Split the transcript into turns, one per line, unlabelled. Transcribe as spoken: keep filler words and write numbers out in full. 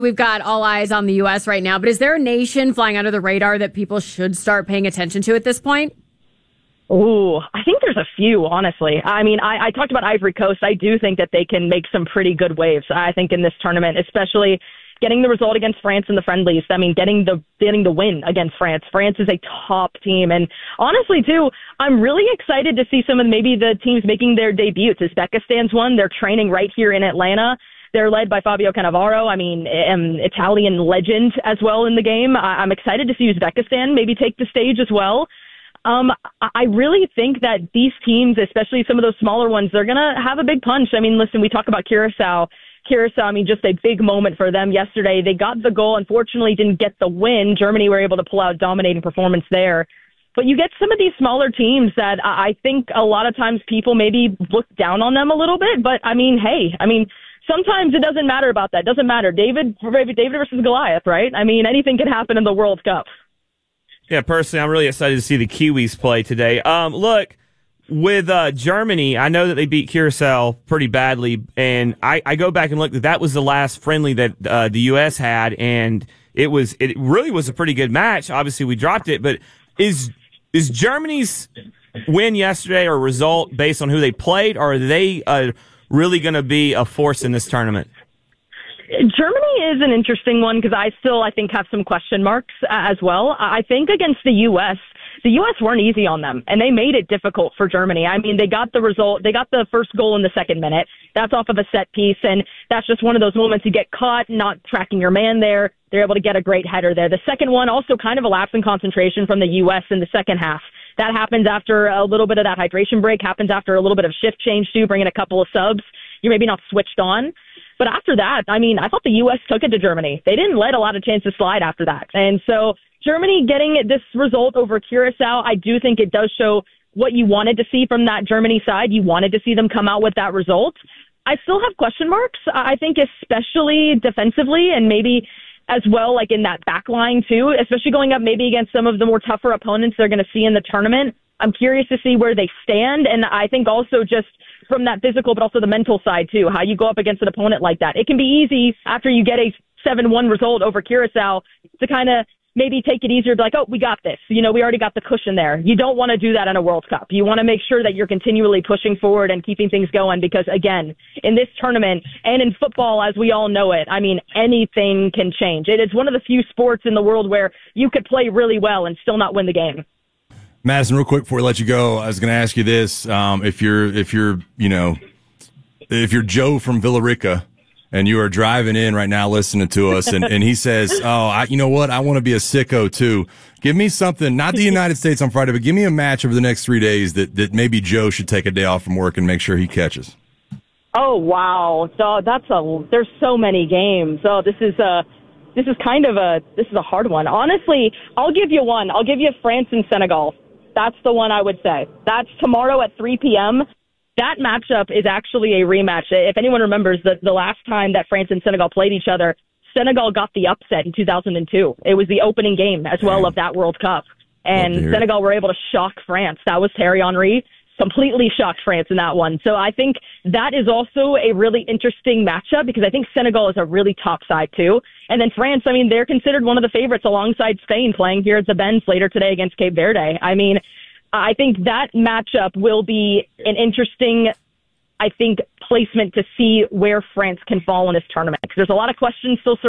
We've got all eyes on the U S right now, but is there a nation flying under the radar that people should start paying attention to at this point?
Ooh, I think there's a few, honestly. I mean, I, I talked about Ivory Coast. I do think that they can make some pretty good waves, I think, in this tournament, especially getting the result against France in the friendlies. I mean, getting the getting the win against France. France is a top team. And honestly, too, I'm really excited to see some of maybe the teams making their debuts. Uzbekistan's one. They're training right here in Atlanta. They're led by Fabio Cannavaro. I mean, an Italian legend as well in the game. I- I'm excited to see Uzbekistan maybe take the stage as well. Um, I really think that these teams, especially some of those smaller ones, they're going to have a big punch. I mean, listen, we talk about Curacao. Curacao, I mean, just a big moment for them yesterday. They got the goal, unfortunately didn't get the win. Germany were able to pull out dominating performance there. But you get some of these smaller teams that I think a lot of times people maybe look down on them a little bit. But, I mean, hey, I mean, sometimes it doesn't matter about that. It doesn't matter. David, David versus Goliath, right? I mean, anything can happen in the World Cup.
Yeah, personally, I'm really excited to see the Kiwis play today. Um, look, with uh, Germany, I know that they beat Curacao pretty badly, and I, I go back and look, that was the last friendly that uh, the U S had, and it was it really was a pretty good match. Obviously, we dropped it, but is is Germany's win yesterday or result based on who they played, or are they uh, really going to be a force in this tournament?
Germany is an interesting one because I still, I think, have some question marks uh, as well. I think against the U S, the U S weren't easy on them, and they made it difficult for Germany. I mean, they got the result. They got the first goal in the second minute. That's off of a set piece, and that's just one of those moments you get caught not tracking your man there. They're able to get a great header there. The second one, also kind of a lapse in concentration from the U S in the second half. That happens after a little bit of that hydration break, happens after a little bit of shift change, too, bringing a couple of subs. You're maybe not switched on. But after that, I mean, I thought the U S took it to Germany. They didn't let a lot of chances slide after that. And so Germany getting this result over Curacao, I do think it does show what you wanted to see from that Germany side. You wanted to see them come out with that result. I still have question marks, I think, especially defensively and maybe as well, like in that back line, too, especially going up maybe against some of the more tougher opponents they're going to see in the tournament. I'm curious to see where they stand. And I think also just from that physical, but also the mental side, too, how you go up against an opponent like that. It can be easy after you get a seven one result over Curacao to kind of maybe take it easier, be like, oh, we got this. You know, we already got the cushion there. You don't want to do that in a World Cup. You want to make sure that you're continually pushing forward and keeping things going because, again, in this tournament and in football, as we all know it, I mean, anything can change. It is one of the few sports in the world where you could play really well and still not win the game.
Madison, real quick before we let you go, I was going to ask you this: um, if you're, if you're, you know, if you're Joe from Villarica and you are driving in right now listening to us, and, and he says, "Oh, I, you know what? I want to be a sicko too. Give me something, not the United States on Friday, but give me a match over the next three days that that maybe Joe should take a day off from work and make sure he catches."
Oh wow! So that's a. There's so many games. Oh, this is a. This is kind of a. This is a hard one. Honestly, I'll give you one. I'll give you France and Senegal. That's the one I would say. That's tomorrow at three p.m. That matchup is actually a rematch. If anyone remembers, the, the last time that France and Senegal played each other, Senegal got the upset in two thousand two. It was the opening game as well of that World Cup. And Senegal were able to shock France. That was Thierry Henry. Completely shocked France in that one. So I think that is also a really interesting matchup because I think Senegal is a really top side too. And then France, I mean, they're considered one of the favorites alongside Spain playing here at the Benz later today against Cape Verde. I mean, I think that matchup will be an interesting, I think, placement to see where France can fall in this tournament because there's a lot of questions still